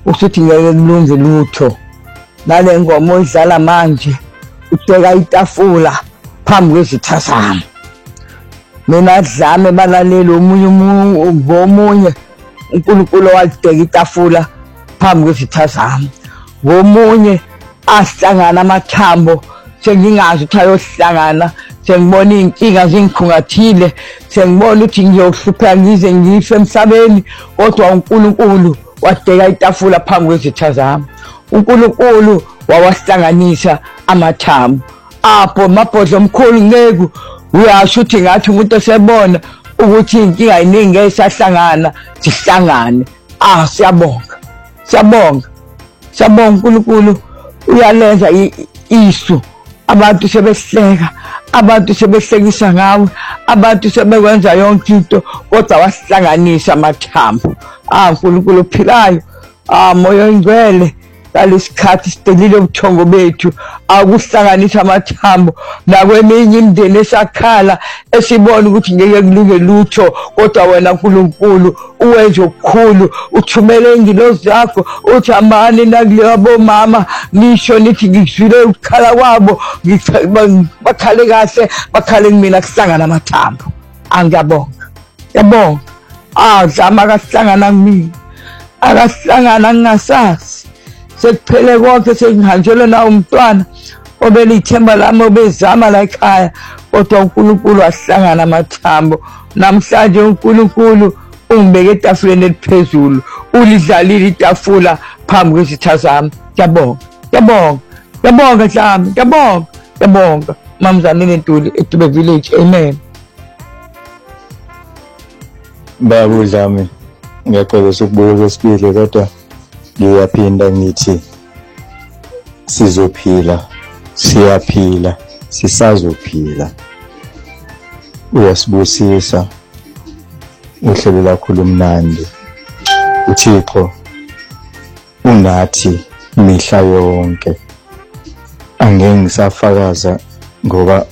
usuthi ngeke kulunze lutho. Nale ngoma oyidlala manje ubheka itafula phambi kwezitha zami. Mina dlame balaleli omunye uNkulunkulu wadeka itafula phambi kwezitha zami. Ngomunye ahlangana amathambo sengingazi ukuthi ayohlangana, sengibona inkinga zingikhungathile, sengibona ukuthi ngiyohlupha ngize ngife emhlabeni, kodwa uNkulunkulu wadeka itafula phambi kwezitha zami. uNkulunkulu wawahlanganisa amathambo. Apho mabhodlo omkhulu ngeku uyasho ukuthi ngathi umuntu osebona ukuthi inkinga iningi esahlangana sihlangane. Siyabonga. Siyabonga uNkulunkulu uyalenza isu. Abantu sebehleka, abantu sebehlekisa ngawe, abantu sebekwenza yonke into, kodwa wahlanganisa amathambo. uNkulunkulu ophilayo, moya oyingcwele, lalesikhathi sidelile ubuthongo bethu, akuhlanganisa amathambo nakweminye imindeni esakhala esibona ukuthi ngeke kulunge lutho, kodwa wena uNkulunkulu uwenze okukhulu. Uthumele ingilosi zakho uthi amani nakuleyo bomama, nisho nithi ngizwile ukukhala kwabo, bakhale kahle, bakhale kumina kuhlangana amathambo. Ngiyabonga. Dlama akahlangana kumina, akahlangana ngingasazi. Sekuphele konke sengihanjelwe na umntwana obele ithemba lami obezama la ekhaya, kodwa uNkulunkulu wahlangana amathambo. Namhlanje uNkulunkulu ungibeke etafuleni eliphezulu, ulidlalile itafula phambi kwezitha zami. Ngiyabonga Dlami, ngiyabonga. Mamzaneni Ntuli, eDube Village. Amen. Babu Dlami, ngiyacela ukubuka kwesibili, kodwa ngiyaphinda ngithi sizophila, siyaphila, sisazophila. Uyasibusisa, uhlelo lakho lumnandi. uThixo unathi mihla yonke. Angeke ngisafakaza ngoba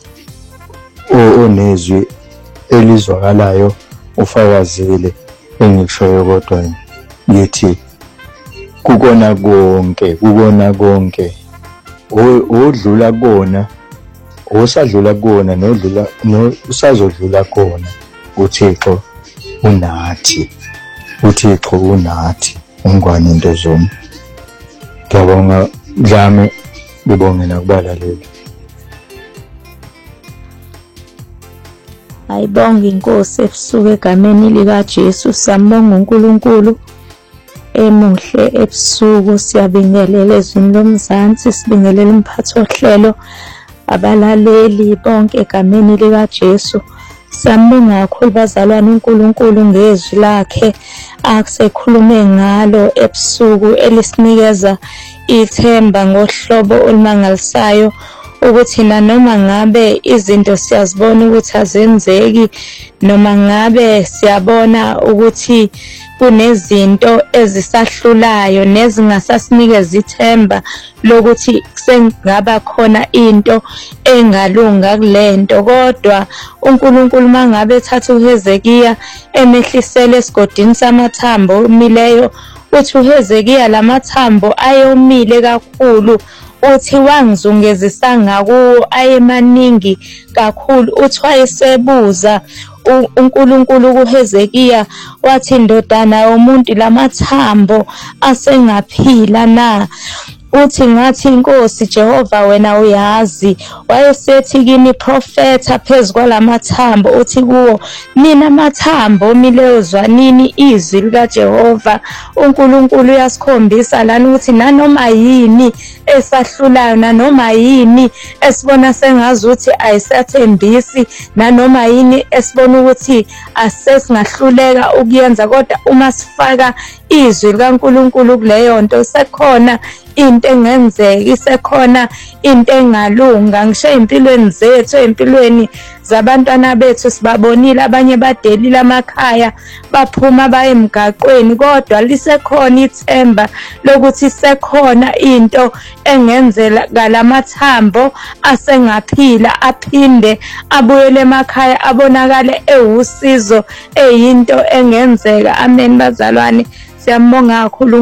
onezwi elizwakalayo ufakazile engishoyo, kodwa ngithi kukona konke odlula kona, osadlula kona, usazodlula kona. uThixo unathi, ungwani into zombi. Ngiyabonga Dlami, ngibonge nakubalaleli. Ayibonga inkosi ebusuku egameni likaJesu. Siyambonga uNkulunkulu emuhle ebusuku, siyabingelela ezwini lomzansi, sibingelela umphathi wohlelo, abalaleli bonke egameni likaJesu. Siyambonga kakhulu bazalwane uNkulunkulu ngezwi lakhe akusekhulume ngalo ebusuku, elisinikeza ithemba ngohlobo olumangalisayo ukuthi noma ngabe izinto siyazibona ukuthi azenzeki, noma ngabe siyabona ukuthi kunezinto ezisahlulayo nezingasasinikeza ithemba lokuthi sengaba khona into engalunga kulento, kodwa uNkulunkulu mangabe ethatha uHezekiya emehlisele esigodini samathambo omileyo, uthi uHezekiya lamathambo ayomile kakhulu, uthi wangizungezisa ngakuwo ayemaningi kakhulu. Uthi wayesebuza uNkulunkulu kuHezekiya wathi, ndodana yomuntu, lamathambo asengaphila na? Uthi ngathi, Nkosi Jehova wena uyazi. Wayesethi kini, profeta phezu kwalamathambo, uthi kuwo, nina amathambo omileyo zwanini izwi likaJehova. uNkulunkulu uyasikhombisa lana ukuthi nanoma yini esahlulayo, nanoma yini esibona sengazuthi ayisathembisi, nanoma yini esibona ukuthi asesingahluleka ukuyenza, kodwa uma sifaka izwi likaNkulunkulu kuleyo nto, sekhona into engenzeka, isekhona into engalunga. Ngisho empilweni zethu, empilweni zabantwana bethu, sibabonile abanye badelile amakhaya, baphuma baye emgaqweni, kodwa lisekhona ithemba lokuthi sekhona into engenzela ngalamathambo asengaphila, aphinde abuyele emakhaya, abonakale ewusizo, eyinto engenzeka. Amen bazalwane, siyambonga kakhulu.